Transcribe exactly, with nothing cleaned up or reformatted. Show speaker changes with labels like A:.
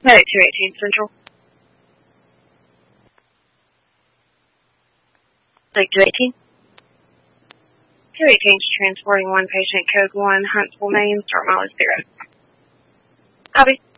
A: Medic two eighteen Central. Medic two eighteen. two eighteen is transporting one patient, code one, Huntsville, Maine, start mileage zero. Copy.